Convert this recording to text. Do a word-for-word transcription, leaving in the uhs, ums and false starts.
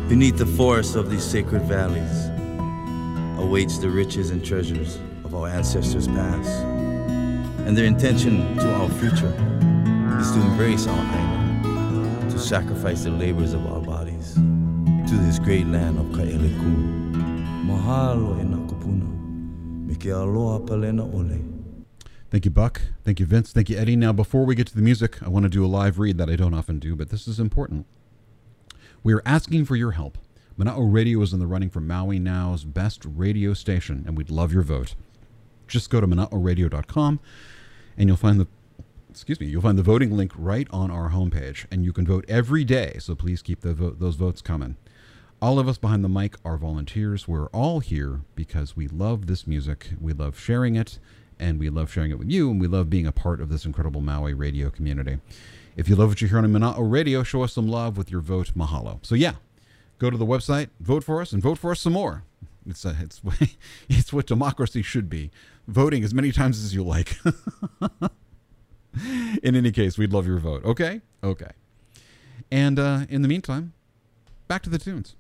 Beneath the forests of these sacred valleys awaits the riches and treasures of our ancestors past. And their intention to our future is to embrace our Aina, to sacrifice the labors of our bodies to this great land of Ka'eleku. Mahalo e nā kupuna, me ke aloha palena ole. Thank you, Buck. Thank you, Vince. Thank you, Eddie. Now, before we get to the music, I want to do a live read that I don't often do, but this is important. We are asking for your help. Mana'o Radio is in the running for Maui Now's best radio station, and we'd love your vote. Just go to mana'o radio dot com, and you'll find the excuse me, you'll find the voting link right on our homepage, and you can vote every day. So please keep the vo- those votes coming. All of us behind the mic are volunteers. We're all here because we love this music, we love sharing it, and we love sharing it with you, and we love being a part of this incredible Maui radio community. If you love what you hear on Mana'o Radio, show us some love with your vote. Mahalo. So yeah, go to the website, vote for us, and vote for us some more. It's a, it's it's what democracy should be. Voting as many times as you like. In any case, we'd love your vote. Okay? Okay. And uh, in the meantime, back to the tunes.